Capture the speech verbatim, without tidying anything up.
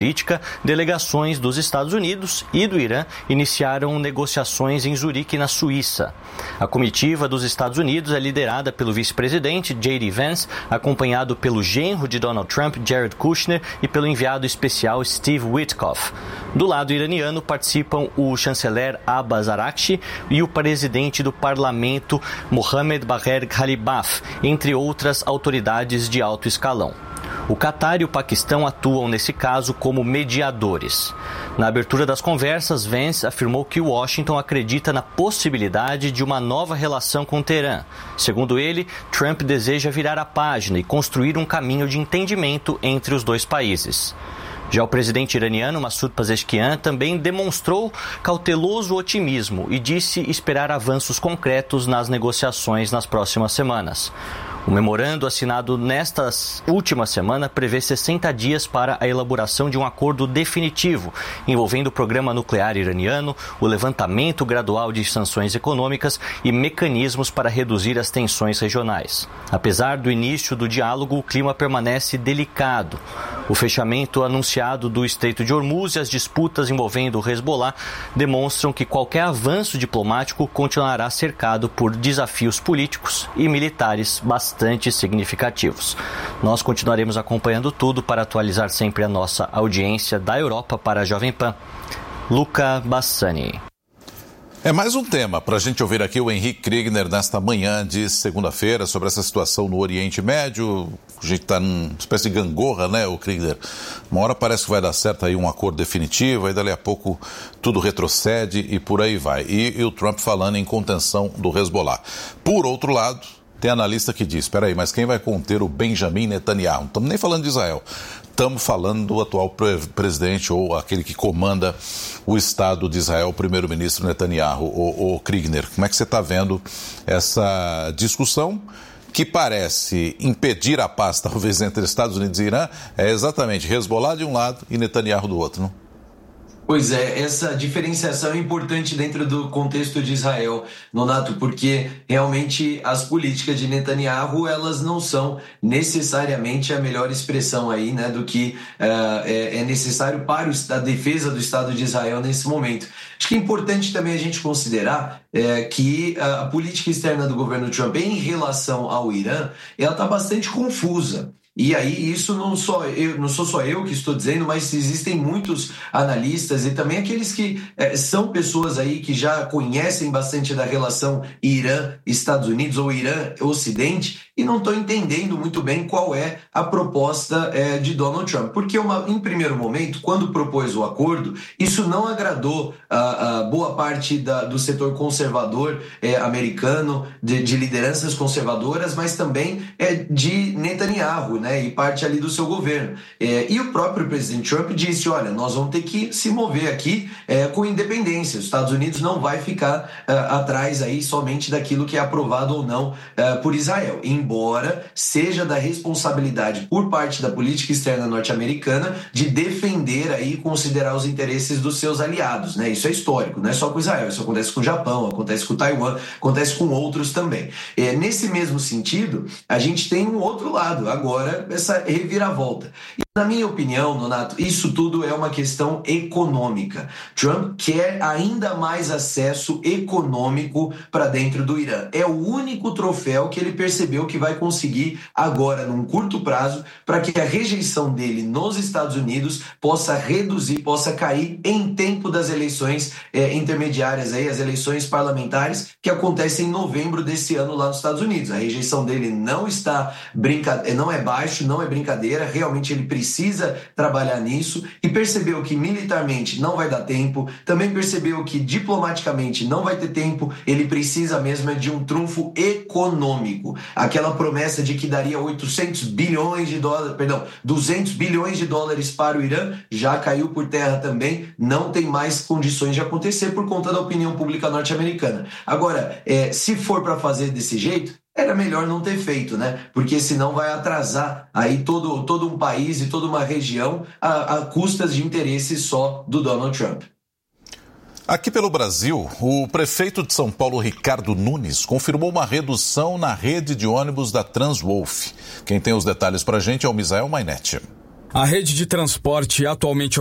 política, delegações dos Estados Unidos e do Irã iniciaram negociações em Zurique, na Suíça. A comitiva dos Estados Unidos é liderada pelo vice-presidente J D Vance, acompanhado pelo genro de Donald Trump, Jared Kushner, e pelo enviado especial Steve Witkoff. Do lado iraniano participam o chanceler Abbas Araghchi e o presidente do parlamento Mohammad Bagher Ghalibaf, entre outras autoridades de alto escalão. O Catar e o Paquistão atuam nesse caso como mediadores. Na abertura das conversas, Vance afirmou que Washington acredita na possibilidade de uma nova relação com Teherã. Segundo ele, Trump deseja virar a página e construir um caminho de entendimento entre os dois países. Já o presidente iraniano Masoud Pezeshkian também demonstrou cauteloso otimismo e disse esperar avanços concretos nas negociações nas próximas semanas. O memorando assinado nesta última semana prevê sessenta dias para a elaboração de um acordo definitivo envolvendo o programa nuclear iraniano, o levantamento gradual de sanções econômicas e mecanismos para reduzir as tensões regionais. Apesar do início do diálogo, o clima permanece delicado. O fechamento anunciado do Estreito de Hormuz e as disputas envolvendo o Hezbollah demonstram que qualquer avanço diplomático continuará cercado por desafios políticos e militares bastante significativos. Nós continuaremos acompanhando tudo para atualizar sempre a nossa audiência da Europa para a Jovem Pan. Luca Bassani. É mais um tema para a gente ouvir aqui o Henrique Kriegner nesta manhã de segunda-feira sobre essa situação no Oriente Médio. A gente está numa espécie de gangorra, né, o Kriegner? Uma hora parece que vai dar certo aí um acordo definitivo, aí dali a pouco tudo retrocede e por aí vai. E, e o Trump falando em contenção do Hezbollah. Por outro lado, tem analista que diz, espera aí, mas quem vai conter o Benjamin Netanyahu? Não estamos nem falando de Israel. Estamos falando do atual presidente ou aquele que comanda o Estado de Israel, o primeiro-ministro Netanyahu, o, o Kriegner. Como é que você está vendo essa discussão que parece impedir a paz, talvez, entre Estados Unidos e Irã? É exatamente Hezbollah de um lado e Netanyahu do outro, não? Pois é, essa diferenciação é importante dentro do contexto de Israel, Nonato, porque realmente as políticas de Netanyahu, elas não são necessariamente a melhor expressão aí, né, do que uh, é, é necessário para a defesa do Estado de Israel nesse momento. Acho que é importante também a gente considerar é, que a política externa do governo Trump em relação ao Irã, ela está bastante confusa. E aí, isso não, só eu, não sou só eu que estou dizendo, mas existem muitos analistas e também aqueles que é, são pessoas aí que já conhecem bastante da relação Irã-Estados Unidos ou Irã-Ocidente e não estão entendendo muito bem qual é a proposta é, de Donald Trump. Porque, uma, em primeiro momento, quando propôs o acordo, isso não agradou a, a boa parte da, do setor conservador é, americano, de, de lideranças conservadoras, mas também é, de Netanyahu, né, e parte ali do seu governo. É, e o próprio presidente Trump disse, olha, nós vamos ter que se mover aqui é, com independência. Os Estados Unidos não vai ficar é, atrás aí somente daquilo que é aprovado ou não é, por Israel, embora seja da responsabilidade por parte da política externa norte-americana de defender aí e considerar os interesses dos seus aliados, né? Isso é histórico, não é só com Israel, isso acontece com o Japão, acontece com Taiwan, acontece com outros também. É, nesse mesmo sentido, a gente tem um outro lado, agora essa reviravolta. E, na minha opinião, Nonato, isso tudo é uma questão econômica. Trump quer ainda mais acesso econômico para dentro do Irã. É o único troféu que ele percebeu que vai conseguir agora, num curto prazo, para que a rejeição dele nos Estados Unidos possa reduzir, possa cair em tempo das eleições é, intermediárias, aí, as eleições parlamentares que acontecem em novembro desse ano lá nos Estados Unidos. A rejeição dele não está brinca... não é baixo, não é brincadeira, realmente ele precisa trabalhar nisso e percebeu que militarmente não vai dar tempo, também percebeu que diplomaticamente não vai ter tempo, ele precisa mesmo de um trunfo econômico. Aquela promessa de que daria oitocentos bilhões de dólares, perdão, duzentos bilhões de dólares para o Irã, já caiu por terra também, não tem mais condições de acontecer por conta da opinião pública norte-americana. Agora, é, se for para fazer desse jeito, era melhor não ter feito, né? Porque senão vai atrasar aí todo, todo um país e toda uma região a, a custas de interesses só do Donald Trump. Aqui pelo Brasil, o prefeito de São Paulo, Ricardo Nunes, confirmou uma redução na rede de ônibus da Transwolf. Quem tem os detalhes para a gente é o Misael Mainetti. A rede de transporte atualmente